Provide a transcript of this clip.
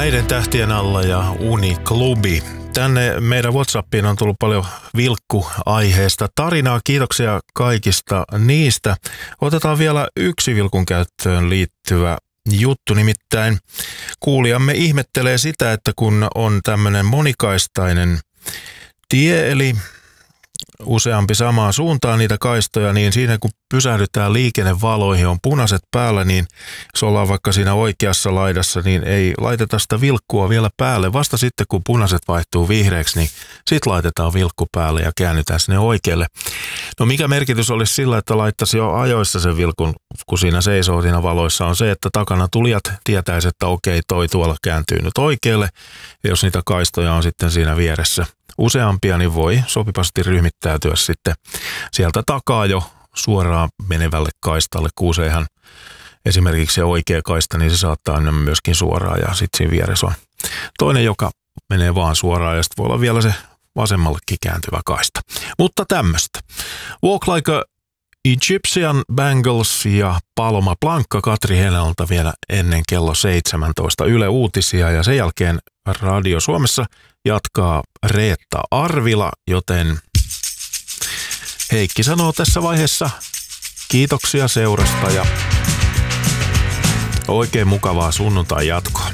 Näiden tähtien alla ja Uniklubi. Tänne meidän WhatsAppiin on tullut paljon vilkkuaiheesta tarinaa. Kiitoksia kaikista niistä. Otetaan vielä yksi vilkun käyttöön liittyvä juttu. Nimittäin kuulijamme ihmettelee sitä, että kun on tämmöinen monikaistainen tie, eli useampi samaan suuntaan niitä kaistoja, niin siinä kun pysähdytään liikennevaloihin, on punaiset päällä, niin jos ollaan vaikka siinä oikeassa laidassa, niin ei laiteta sitä vilkkua vielä päälle. Vasta sitten, kun punaiset vaihtuu vihreäksi, niin sitten laitetaan vilkku päälle ja käännytään sinne oikealle. No mikä merkitys olisi sillä, että laittaisi jo ajoissa sen vilkun, kun siinä seisoo siinä valoissa, on se, että takana tulijat tietäisi, että okei, toi tuolla kääntyy nyt oikealle. Ja jos niitä kaistoja on sitten siinä vieressä useampia, niin voi sopivasti ryhmittäytyä sitten sieltä takaa jo suoraan menevälle kaistalle, kun useinhan esimerkiksi se oikea kaista, niin se saattaa mennä myöskin suoraan ja sitten siinä vieressä on toinen, joka menee vaan suoraan ja sitten voi olla vielä se vasemmallekin kääntyvä kaista. Mutta tämmöistä. Walk Like a Egyptian, Bangles ja Paloma Blanca Katri Henalta vielä ennen kello 17 Yle Uutisia ja sen jälkeen Radio Suomessa jatkaa Reetta Arvila, joten Heikki sanoo tässä vaiheessa kiitoksia seurasta ja oikein mukavaa sunnuntai jatkoa.